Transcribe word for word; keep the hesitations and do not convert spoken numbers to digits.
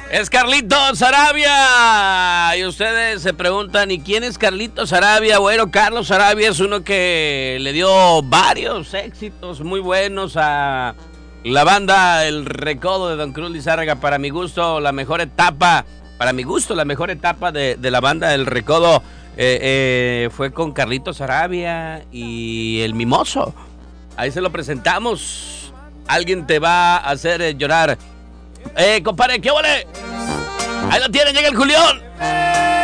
Es Carlitos Sarabia. Y ustedes se preguntan, ¿y quién es Carlitos Sarabia? Bueno, Carlos Sarabia es uno que le dio varios éxitos muy buenos a la banda El Recodo de Don Cruz Lizárraga. Para mi gusto, la mejor etapa, para mi gusto, la mejor etapa de, de la banda El Recodo eh, eh, fue con Carlitos Sarabia y El Mimoso. Ahí se lo presentamos. Alguien te va a hacer eh, llorar. Eh, compadre, ¿qué vale? Ahí lo tienen, llega el Julián.